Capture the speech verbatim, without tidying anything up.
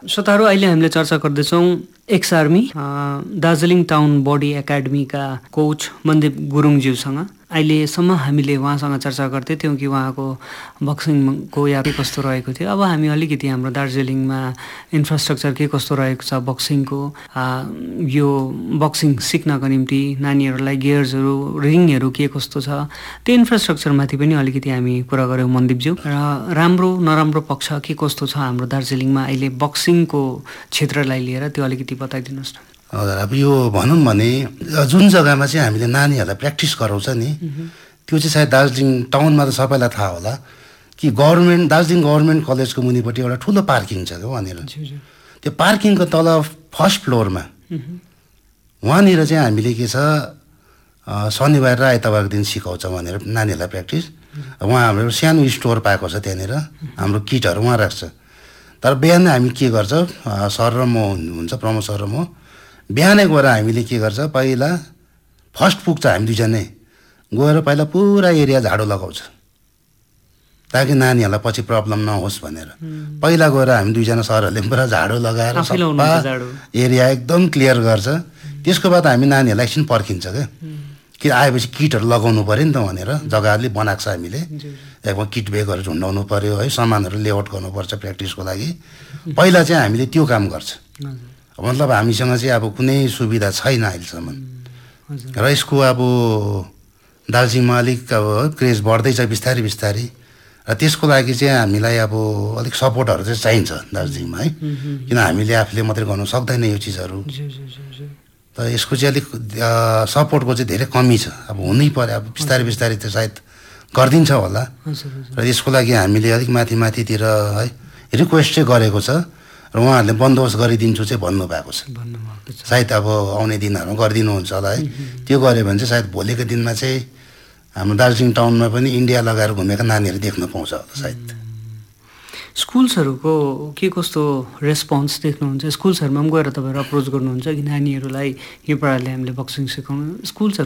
श्रोताहरू, अहिले हामीले चर्चा गर्दैछौँ ex army Darjeeling town body एकाडेमीका coach Mandeep गुरुङज्यूसँग। अहिलेसम्म हामीले उहाँसँग चर्चा गर्दै थियौँ कि उहाँको बक्सिङको या के कस्तो रहेको थियो। अब हामी अलिकति हाम्रो दार्जिलिङमा इन्फ्रास्ट्रक्चर के कस्तो रहेको छ बक्सिङको, यो बक्सिङ सिक्नको निम्ति नानीहरूलाई गियर्सहरू रिङहरू के कस्तो छ, त्यो इन्फ्रास्ट्रक्चरमाथि पनि अलिकति हामी कुरा गऱ्यौँ मनदीपज्यू। र राम्रो नराम्रो पक्ष के कस्तो छ हाम्रो दार्जिलिङमा अहिले बक्सिङको क्षेत्रलाई लिएर त्यो अलिकति बताइदिनुहोस् न। हजुर, अब यो भनौँ भने जुन जग्गामा चाहिँ हामीले नानीहरूलाई प्र्याक्टिस गराउँछ नि, त्यो चाहिँ सायद दार्जिलिङ टाउनमा त सबैलाई थाहा होला कि गभर्मेन्ट दार्जिलिङ गभर्मेन्ट कलेजको मुनिपट्टि एउटा ठुलो पार्किङ छ क्या वहाँनिर। त्यो पार्किङको तल फर्स्ट फ्लोरमा वहाँनिर चाहिँ हामीले के छ, शनिबार र आइतबारको दिन सिकाउँछ वहाँनिर नानीहरूलाई प्र्याक्टिस। उहाँ हाम्रो सानो स्टोर पाएको छ त्यहाँनिर, हाम्रो किटहरू उहाँ राख्छ। तर बिहान हामी के गर्छ, सर र म हुन्छ, प्रमोद सर र म बिहानै गएर हामीले के गर्छ, पहिला फर्स्ट पुग्छ हामी दुईजनै गएर पहिला पुरा एरिया झाडु लगाउँछ ताकि नानीहरूलाई पछि प्रब्लम नहोस् भनेर। पहिला गएर हामी दुईजना सरहरूले पुरा झाडु लगाएर सफा एरिया एकदम क्लियर गर्छ। त्यसको बाद हामी नानीहरूलाई एकछिन पर्खिन्छ क्या, कि आएपछि किटहरू लगाउनु पऱ्यो नि त भनेर जग्गाले बनाएको छ हामीले। एकदम किट बेगहरू झुन्डाउनु पऱ्यो है, सामानहरू लेआउट गर्नुपर्छ प्र्याक्टिसको लागि। पहिला चाहिँ हामीले त्यो काम गर्छ। मतलब हामीसँग चाहिँ अब कुनै सुविधा छैन अहिलेसम्म, र यसको अब दार्जिलिङमा अलिक अब क्रेज बढ्दैछ बिस्तारै बिस्तारै, र त्यसको लागि चाहिँ हामीलाई अब अलिक सपोर्टहरू चाहिँ चाहिन्छ दार्जिलिङमा है, किन हामीले आफूले मात्रै गर्नु सक्दैन यो चिजहरू। त यसको चाहिँ अलिक सपोर्टको चाहिँ धेरै कमी छ। अब हुनै पर्यो, अब बिस्तारै बिस्तारै त सायद गरिदिन्छ होला। र यसको लागि हामीले अलिक माथि माथितिर है रिक्वेस्ट चाहिँ गरेको छ, र उहाँहरूले बन्दोबस्त गरिदिन्छु चाहिँ भन्नुभएको छ। सायद अब आउने दिनहरूमा गरिदिनुहुन्छ होला है। त्यो गऱ्यो भने चाहिँ सायद भोलिको दिनमा चाहिँ हाम्रो दार्जिलिङ टाउनमा पनि इन्डिया लगाएर घुमेका नानीहरू देख्न पाउँछ होला सायद। स्कुल्सहरूको के कस्तो रेस्पोन्स देख्नुहुन्छ? स्कुल्सहरूमा पनि गएर तपाईँहरू अप्रोच गर्नुहुन्छ कि नानीहरूलाई यो पाराले हामीले बक्सिङ सिकाउनु? स्कुल्सहरू